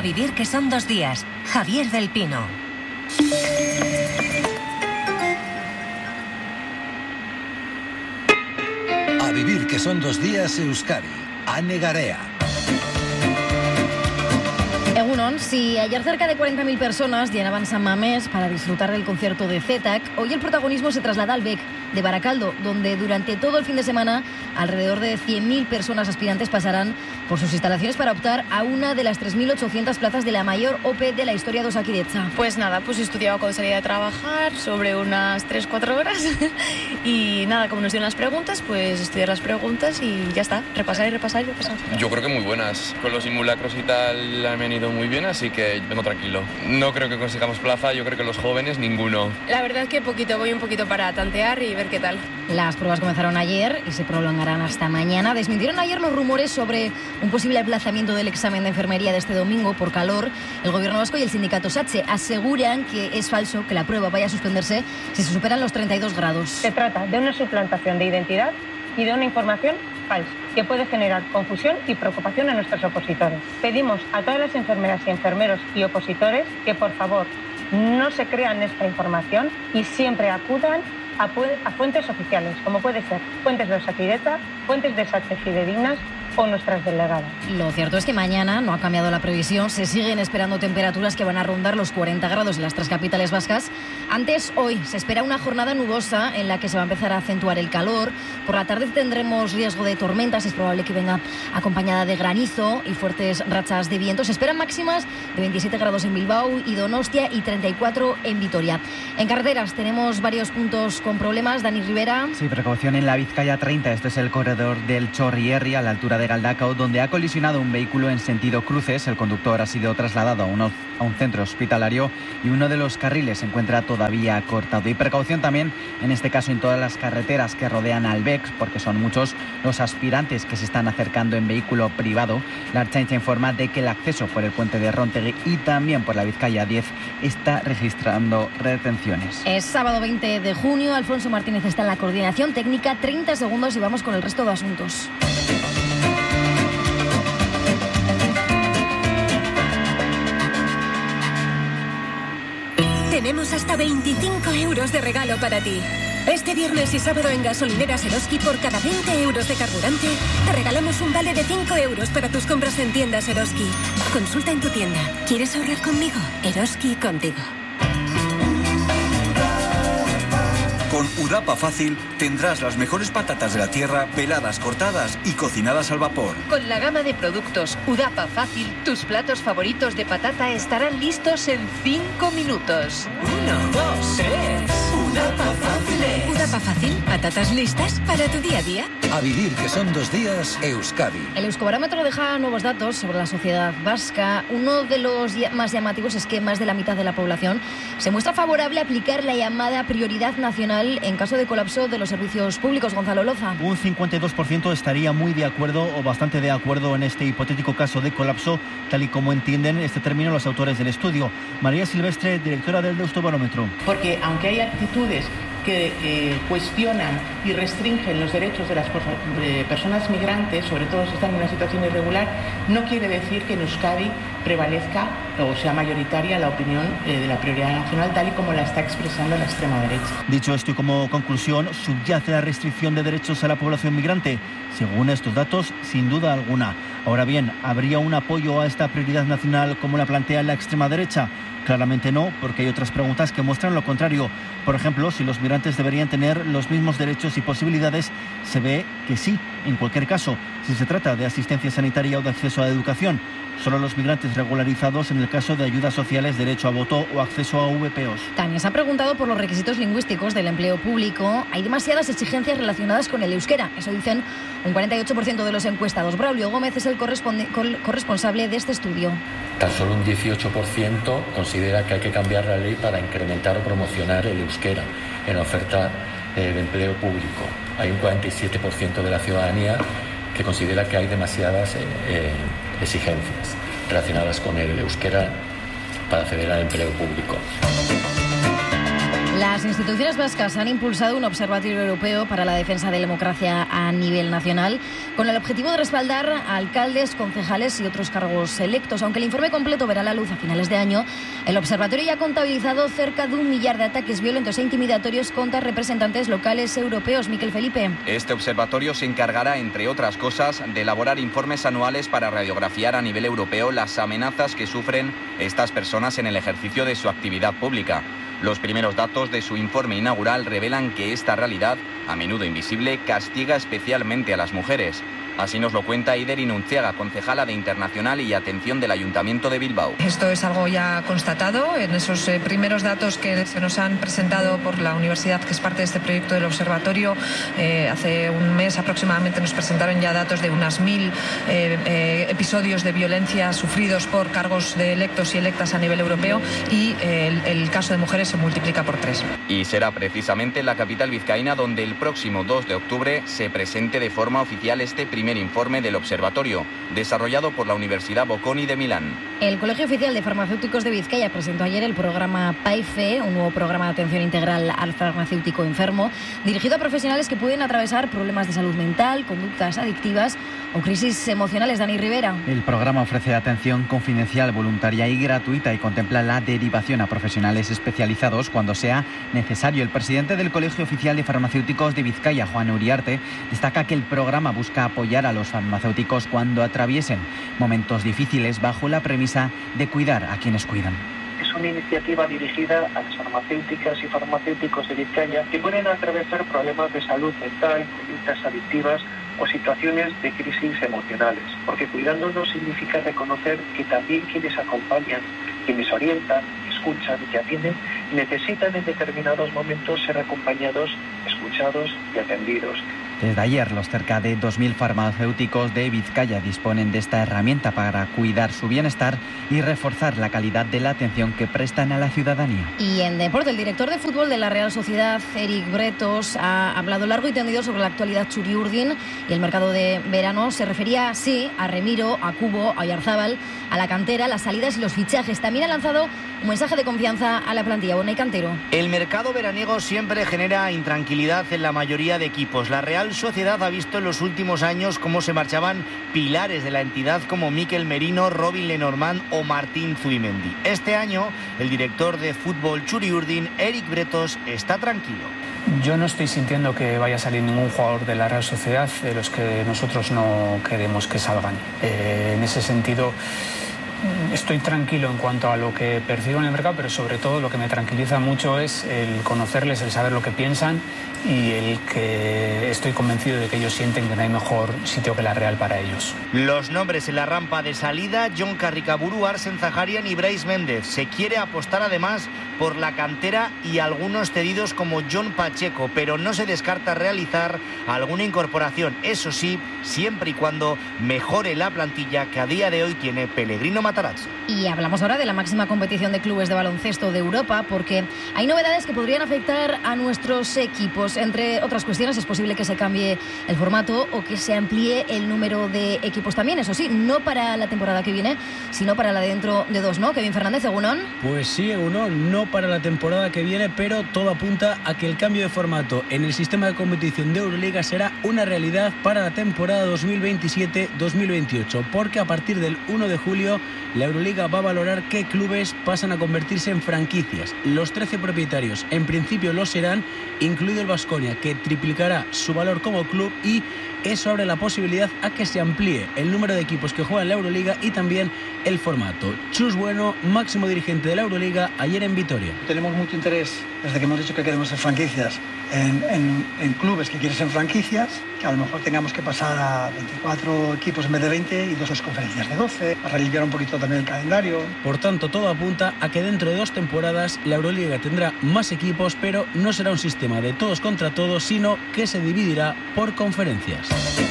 vivir que son 2 días. Javier del Pino. A vivir que son 2 días, Euskadi. Ane Garea. Egunon, si ayer cerca de 40.000 personas llenaban San Mamés para disfrutar del concierto de ZETAC, hoy el protagonismo se traslada al BEC de Baracaldo, donde durante todo el fin de semana alrededor de 100.000 personas aspirantes pasarán por sus instalaciones para optar a una de las 3.800 plazas de la mayor OPE de la historia de Osakidetza. Pues nada, pues estudiaba cuando salía de trabajar sobre unas 3-4 horas y nada, como nos dieron las preguntas, pues estudiar las preguntas y ya está, repasar y repasar y repasar. Yo creo que muy buenas, con los simulacros y tal me han ido muy bien, así que vengo tranquilo. No creo que consigamos plaza, yo creo que los jóvenes ninguno. La verdad que voy un poquito para tantear y ver qué tal. Las pruebas comenzaron ayer y se prolongarán hasta mañana. Desmintieron ayer los rumores sobre un posible aplazamiento del examen de enfermería de este domingo por calor. El gobierno vasco y el sindicato SATSE aseguran que es falso que la prueba vaya a suspenderse si se superan los 32 grados. Se trata de una suplantación de identidad y de una información falsa que puede generar confusión y preocupación en nuestros opositores. Pedimos a todas las enfermeras y enfermeros y opositores que por favor no se crean esta información y siempre acudan a fuentes oficiales, como puede ser fuentes de Osakidetza, fuentes de SATSE fidedignas o nuestras delegadas. Lo cierto es que mañana no ha cambiado la previsión. Se siguen esperando temperaturas que van a rondar los 40 grados en las 3 capitales vascas. Antes, hoy se espera una jornada nubosa en la que se va a empezar a acentuar el calor. Por la tarde tendremos riesgo de tormentas. Es probable que venga acompañada de granizo y fuertes rachas de viento. Se esperan máximas de 27 grados en Bilbao y Donostia y 34 en Vitoria. En carreteras tenemos varios puntos con problemas. Dani Rivera. Sí, precaución en la Vizcaya 30. Esto es el corredor del Chorrierri a la altura de Galdacao, donde ha colisionado un vehículo en sentido cruces. El conductor ha sido trasladado a un centro hospitalario y uno de los carriles se encuentra todavía cortado. Y precaución también, en este caso, en todas las carreteras que rodean al BEC, porque son muchos los aspirantes que se están acercando en vehículo privado. La Ertzaintza informa de que el acceso por el puente de Rontegui y también por la Vizcaya 10 está registrando retenciones. Es sábado 20 de junio. Alfonso Martínez está en la coordinación técnica. 30 segundos y vamos con el resto de asuntos. Tenemos hasta 25 euros de regalo para ti. Este viernes y sábado en gasolineras Eroski, por cada 20 euros de carburante, te regalamos un vale de 5 euros para tus compras en tiendas Eroski. Consulta en tu tienda. ¿Quieres ahorrar conmigo? Eroski contigo. Con Udapa Fácil tendrás las mejores patatas de la tierra peladas, cortadas y cocinadas al vapor. Con la gama de productos Udapa Fácil, tus platos favoritos de patata estarán listos en 5 minutos. 1, 2, 3. Udapa Fácil. Udapa Fácil, patatas listas para tu día a día. A vivir que son 2 días, Euskadi. El Euskobarómetro deja nuevos datos sobre la sociedad vasca. Uno de los más llamativos es que más de la mitad de la población se muestra favorable a aplicar la llamada prioridad nacional en caso de colapso de los servicios públicos. Gonzalo Loza. Un 52% estaría muy de acuerdo o bastante de acuerdo en este hipotético caso de colapso, tal y como entienden este término los autores del estudio. María Silvestre, directora del Euskobarómetro. Porque aunque hay actitudes que cuestionan y restringen los derechos de las personas migrantes, sobre todo si están en una situación irregular, no quiere decir que en Euskadi prevalezca o sea mayoritaria la opinión de la prioridad nacional, tal y como la está expresando la extrema derecha. Dicho esto y como conclusión, ¿subyace la restricción de derechos a la población migrante? Según estos datos, sin duda alguna. Ahora bien, ¿habría un apoyo a esta prioridad nacional como la plantea la extrema derecha? Claramente no, porque hay otras preguntas que muestran lo contrario. Por ejemplo, si los migrantes deberían tener los mismos derechos y posibilidades, se ve que sí. En cualquier caso, si se trata de asistencia sanitaria o de acceso a la educación, solo los migrantes regularizados en el caso de ayudas sociales, derecho a voto o acceso a VPOs. También se ha preguntado por los requisitos lingüísticos del empleo público. Hay demasiadas exigencias relacionadas con el euskera. Eso dicen un 48% de los encuestados. Braulio Gómez es el corresponsable de este estudio. Tan solo un 18% considera que hay que cambiar la ley para incrementar o promocionar el euskera en la oferta de empleo público. Hay un 47% de la ciudadanía que considera que hay demasiadas exigencias relacionadas con el euskera para acceder al empleo público. Las instituciones vascas han impulsado un observatorio europeo para la defensa de la democracia a nivel nacional con el objetivo de respaldar a alcaldes, concejales y otros cargos electos. Aunque el informe completo verá la luz a finales de año, el observatorio ya ha contabilizado cerca de 1 millar de ataques violentos e intimidatorios contra representantes locales europeos. Miquel Felipe. Este observatorio se encargará, entre otras cosas, de elaborar informes anuales para radiografiar a nivel europeo las amenazas que sufren estas personas en el ejercicio de su actividad pública. Los primeros datos de su informe inaugural revelan que esta realidad, a menudo invisible, castiga especialmente a las mujeres. Así nos lo cuenta Eider Inuntziaga, concejala de Internacional y Atención del Ayuntamiento de Bilbao. Esto es algo ya constatado en esos primeros datos que se nos han presentado por la universidad, que es parte de este proyecto del observatorio. Hace un mes aproximadamente nos presentaron ya datos de unas 1000 episodios de violencia sufridos por cargos de electos y electas a nivel europeo, y el caso de mujeres se multiplica por 3. Y será precisamente en la capital vizcaína donde el próximo 2 de octubre se presente de forma oficial este primer informe del observatorio, desarrollado por la Universidad Bocconi de Milán. El Colegio Oficial de Farmacéuticos de Vizcaya presentó ayer el programa PAIFE, un nuevo programa de atención integral al farmacéutico enfermo, dirigido a profesionales que pueden atravesar problemas de salud mental, conductas adictivas o crisis emocionales. Dani Rivera. El programa ofrece atención confidencial, voluntaria y gratuita y contempla la derivación a profesionales especializados cuando sea necesario. El presidente del Colegio Oficial de Farmacéuticos de Vizcaya, Juan Uriarte, destaca que el programa busca apoyar a los farmacéuticos cuando atraviesen momentos difíciles bajo la premisa de cuidar a quienes cuidan. Es una iniciativa dirigida a las farmacéuticas y farmacéuticos de Vizcaya que pueden atravesar problemas de salud mental, conductas adictivas o situaciones de crisis emocionales, porque cuidándonos significa reconocer que también quienes acompañan, quienes orientan, escuchan y atienden, necesitan en determinados momentos ser acompañados, escuchados y atendidos. Desde ayer, los cerca de 2.000 farmacéuticos de Vizcaya disponen de esta herramienta para cuidar su bienestar y reforzar la calidad de la atención que prestan a la ciudadanía. Y en deporte, el director de fútbol de la Real Sociedad, Eric Bretos, ha hablado largo y tendido sobre la actualidad Txuri-Urdin y el mercado de verano. Se refería, sí, a Remiro, a Kubo, a Oyarzábal, a la cantera, las salidas y los fichajes. También ha lanzado un mensaje de confianza a la plantilla. Bonai Cantero. El mercado veraniego siempre genera intranquilidad en la mayoría de equipos. La Real Sociedad ha visto en los últimos años cómo se marchaban pilares de la entidad como Mikel Merino, Robin Lenormand o Martín Zubimendi. Este año, el director de fútbol Txuri-Urdin, Eric Bretos, está tranquilo. Yo no estoy sintiendo que vaya a salir ningún jugador de la Real Sociedad de los que nosotros no queremos que salgan. En ese sentido, estoy tranquilo en cuanto a lo que percibo en el mercado, pero sobre todo lo que me tranquiliza mucho es el conocerles, el saber lo que piensan y el que estoy convencido de que ellos sienten que no hay mejor sitio que la Real para ellos. Los nombres en la rampa de salida: Jon Carricaburu, Arsen Zaharian y Brais Méndez. Se quiere apostar además por la cantera y algunos cedidos como John Pacheco, pero no se descarta realizar alguna incorporación, eso sí, siempre y cuando mejore la plantilla que a día de hoy tiene Pellegrino Matarazzo. Y hablamos ahora de la máxima competición de clubes de baloncesto de Europa, porque hay novedades que podrían afectar a nuestros equipos. Entre otras cuestiones, es posible que se cambie el formato o que se amplíe el número de equipos también. Eso sí, no para la temporada que viene, sino para la de dentro de 2, ¿no? Kevin Fernández, Egunon. Pues sí, Egunon, no para la temporada que viene, pero todo apunta a que el cambio de formato en el sistema de competición de Euroliga será una realidad para la temporada 2027-2028, porque a partir del 1 de julio la Euroliga va a valorar qué clubes pasan a convertirse en franquicias. Los 13 propietarios en principio lo serán, incluido el Baskonia, que triplicará su valor como club, y eso abre la posibilidad a que se amplíe el número de equipos que juegan la Euroliga y también el formato. Chus Bueno, máximo dirigente de la Euroliga, ayer en Vitoria. Tenemos mucho interés, desde que hemos dicho que queremos ser franquicias, en clubes que quieren ser franquicias, que a lo mejor tengamos que pasar a 24 equipos en vez de 20 y 2 conferencias de 12, para aliviar un poquito también el calendario. Por tanto, todo apunta a que dentro de 2 temporadas la Euroliga tendrá más equipos, pero no será un sistema de todos contra todos, sino que se dividirá por conferencias.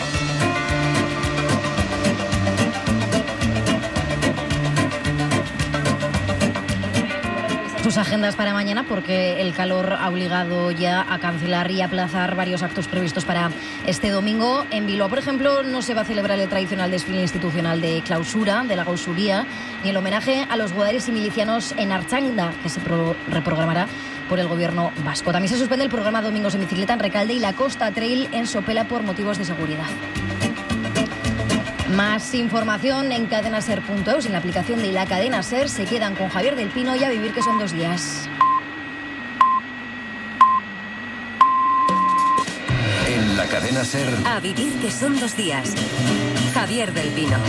Sus agendas para mañana, porque el calor ha obligado ya a cancelar y aplazar varios actos previstos para este domingo. En Bilbao, por ejemplo, no se va a celebrar el tradicional desfile institucional de clausura de la Gausuría, ni el homenaje a los guadaris y milicianos en Archanda, que se reprogramará por el gobierno vasco. También se suspende el programa Domingos en Bicicleta en Recalde y la Costa Trail en Sopela por motivos de seguridad. Más información en cadenaser.eus, en la aplicación de la cadena SER. Se quedan con Javier del Pino y a vivir, que son 2 días. En la cadena SER. A vivir, que son 2 días. Javier del Pino.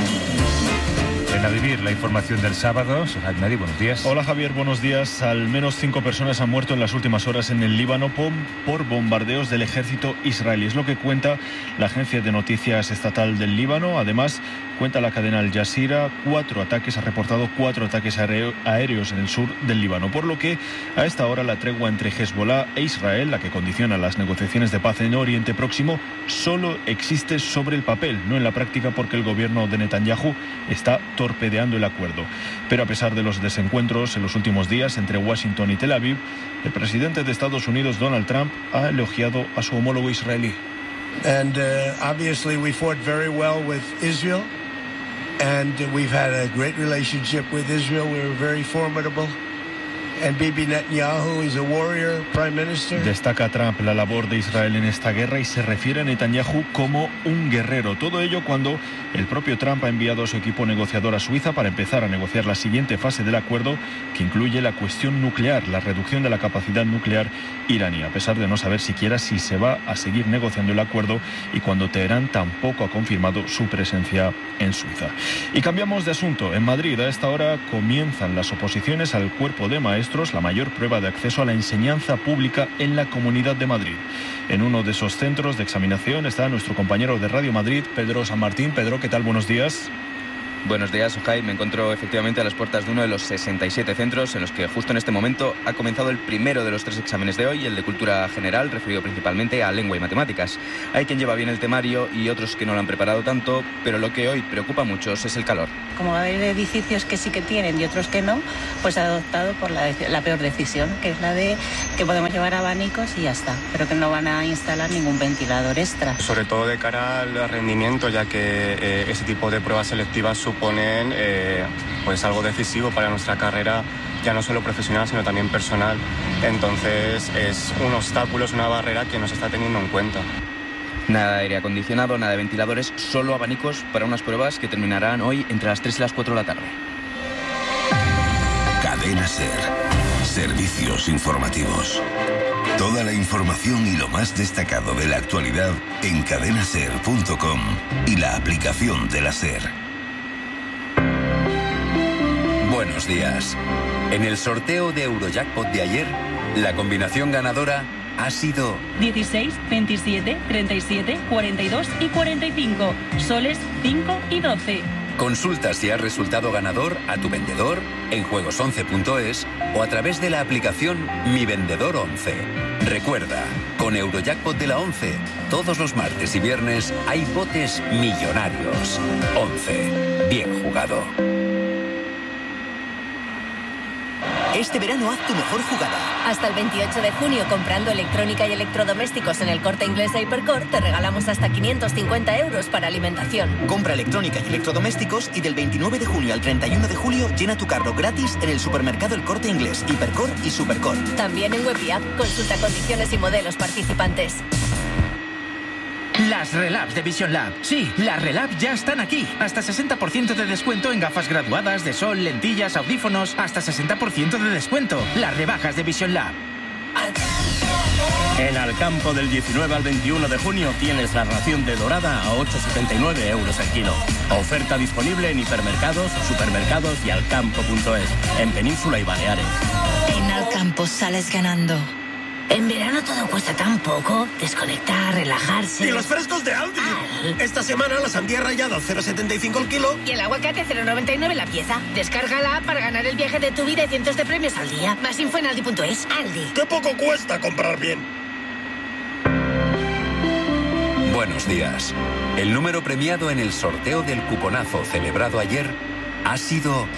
En A Vivir, la información del sábado. Sohaib Nadi, buenos días. Hola Javier, buenos días. Al menos 5 personas han muerto en las últimas horas en el Líbano por bombardeos del ejército israelí. Es lo que cuenta la agencia de noticias estatal del Líbano. Además, cuenta la cadena Al Jazeera, ha reportado 4 ataques aéreos en el sur del Líbano. Por lo que a esta hora la tregua entre Hezbollah e Israel, la que condiciona las negociaciones de paz en Oriente Próximo, solo existe sobre el papel, no en la práctica, porque el gobierno de Netanyahu está torpedeando el acuerdo. Pero a pesar de los desencuentros en los últimos días entre Washington y Tel Aviv, el presidente de Estados Unidos, Donald Trump, ha elogiado a su homólogo israelí. And obviously we fought very well with Israel, and we've had a great relationship with Israel. We were very formidable. And Bibi Netanyahu is a warrior prime minister. Destaca Trump la labor de Israel en esta guerra y se refiere a Netanyahu como un guerrero. Todo ello cuando el propio Trump ha enviado a su equipo negociador a Suiza para empezar a negociar la siguiente fase del acuerdo, que incluye la cuestión nuclear, la reducción de la capacidad nuclear iraní, a pesar de no saber siquiera si se va a seguir negociando el acuerdo y cuando Teherán tampoco ha confirmado su presencia en Suiza. Y cambiamos de asunto. En Madrid, a esta hora, comienzan las oposiciones al cuerpo de maestros, la mayor prueba de acceso a la enseñanza pública en la Comunidad de Madrid. En uno de esos centros de examinación está nuestro compañero de Radio Madrid, Pedro San Martín. Pedro, ¿qué tal? Buenos días. Buenos días, Ojai. Me encuentro efectivamente a las puertas de uno de los 67 centros en los que justo en este momento ha comenzado el primero de los 3 exámenes de hoy, el de cultura general, referido principalmente a lengua y matemáticas. Hay quien lleva bien el temario y otros que no lo han preparado tanto, pero lo que hoy preocupa a muchos es el calor. Como va a haber edificios que sí que tienen y otros que no, pues ha adoptado por la peor decisión, que es la de que podemos llevar abanicos y ya está, pero que no van a instalar ningún ventilador extra. Sobre todo de cara al rendimiento, ya que ese tipo de pruebas selectivas suponen pues algo decisivo para nuestra carrera, ya no solo profesional sino también personal. Entonces es un obstáculo, es una barrera que no se está teniendo en cuenta. Nada de aire acondicionado, nada de ventiladores, solo abanicos para unas pruebas que terminarán hoy entre las 3 y las 4 de la tarde. Cadena SER. Servicios informativos. Toda la información y lo más destacado de la actualidad en cadenaser.com y la aplicación de la SER. Buenos días. En el sorteo de Eurojackpot de ayer, la combinación ganadora ha sido 16, 27, 37, 42 y 45. Soles 5 y 12. Consulta si has resultado ganador a tu vendedor en juegos11.es o a través de la aplicación Mi Vendedor 11. Recuerda, con Eurojackpot de la 11, todos los martes y viernes hay botes millonarios. 11. Bien jugado. Este verano haz tu mejor jugada. Hasta el 28 de junio, comprando electrónica y electrodomésticos en el Corte Inglés de Hipercor, te regalamos hasta 550 euros para alimentación. Compra electrónica y electrodomésticos y del 29 de junio al 31 de julio llena tu carro gratis en el supermercado El Corte Inglés, Hipercor y Supercor. También en web y app, consulta condiciones y modelos participantes. Las Relabs de Vision Lab. Sí, las Relabs ya están aquí. Hasta 60% de descuento en gafas graduadas, de sol, lentillas, audífonos. Hasta 60% de descuento. Las rebajas de Vision Lab. En Alcampo del 19 al 21 de junio tienes la ración de dorada a 8,79 euros el kilo. Oferta disponible en hipermercados, supermercados y alcampo.es. En Península y Baleares. En Alcampo sales ganando. En verano todo cuesta tan poco. Desconectar, relajarse. ¡Y los frescos de Aldi! Esta semana la sandía rallada 0,75 el kilo. Y el aguacate 0,99 la pieza. Descárgala para ganar el viaje de tu vida y cientos de premios al día. Más info en aldi.es. Aldi. ¡Qué poco cuesta comprar bien! Buenos días. El número premiado en el sorteo del cuponazo celebrado ayer ha sido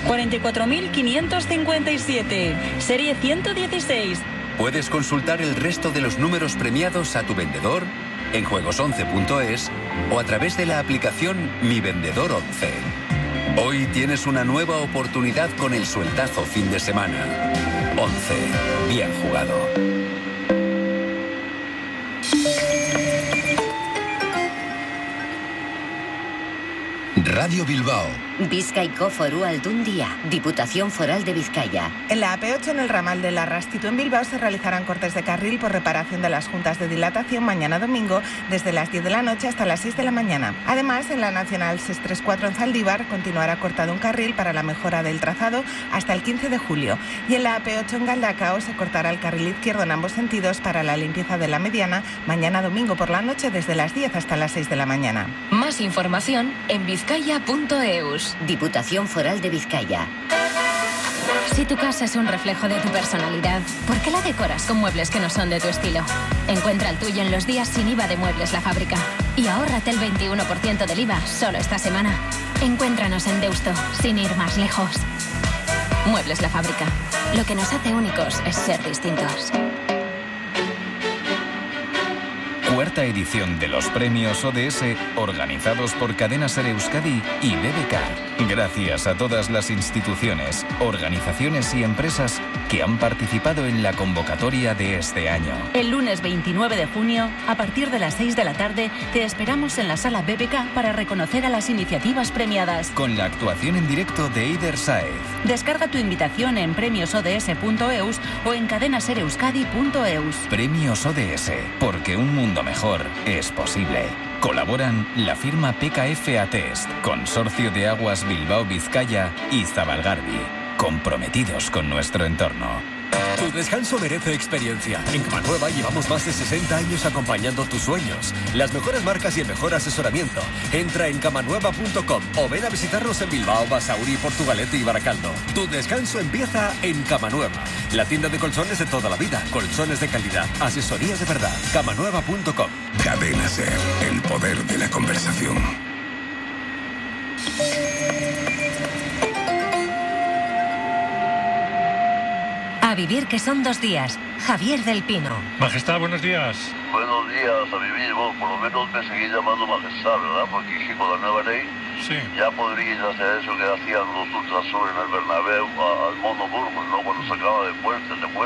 44.557. Serie 116. Puedes consultar el resto de los números premiados a tu vendedor en juegos11.es o a través de la aplicación Mi Vendedor 11. Hoy tienes una nueva oportunidad con el sueldazo fin de semana. 11. Bien jugado. Radio Bilbao. Bizkaiko Foru Aldundia, Diputación Foral de Vizcaya. En la AP8 en el ramal de Larrastitu en Bilbao se realizarán cortes de carril por reparación de las juntas de dilatación mañana domingo desde las 10 de la noche hasta las 6 de la mañana. Además, en la Nacional 634 en Zaldívar continuará cortado un carril para la mejora del trazado hasta el 15 de julio. Y en la AP8 en Galdacao se cortará el carril izquierdo en ambos sentidos para la limpieza de la mediana mañana domingo por la noche desde las 10 hasta las 6 de la mañana. Más información en vizcaya.eus. Diputación Foral de Vizcaya. Si tu casa es un reflejo de tu personalidad, ¿por qué la decoras con muebles que no son de tu estilo? Encuentra el tuyo en los días sin IVA de Muebles La Fábrica. Y ahórrate el 21% del IVA solo esta semana. Encuéntranos en Deusto, sin ir más lejos. Muebles La Fábrica. Lo que nos hace únicos es ser distintos. Cuarta edición de los premios ODS, organizados por Cadena Ser Euskadi y BBK. Gracias a todas las instituciones, organizaciones y empresas que han participado en la convocatoria de este año. El lunes 29 de junio, a partir de las 6 de la tarde, te esperamos en la sala BBK para reconocer a las iniciativas premiadas. Con la actuación en directo de Eider Saez. Descarga tu invitación en premiosods.eus o en cadenasereuskadi.eus. Premios ODS, porque un mundo mejor es posible. Colaboran la firma PKF Atest, Consorcio de Aguas Bilbao Vizcaya y Zabalgarbi, comprometidos con nuestro entorno. Tu descanso merece experiencia. En Camanueva llevamos más de 60 años acompañando tus sueños. Las mejores marcas y el mejor asesoramiento. Entra en camanueva.com o ven a visitarnos en Bilbao, Basauri, Portugalete y Baracaldo. Tu descanso empieza en Camanueva, la tienda de colchones de toda la vida. Colchones de calidad, asesorías de verdad. Camanueva.com. Cadena Ser, el poder de la conversación. A vivir, que son 2 días. Javier del Pino. Majestad, buenos días. Buenos días, a vivir. Bueno, por lo menos me seguís llamando Majestad, ¿verdad? Porque sí, con la nueva ley ya podríais hacer eso que hacían los ultrasur en el Bernabéu al Mono Burgos, ¿no? Cuando sacaba de puertas,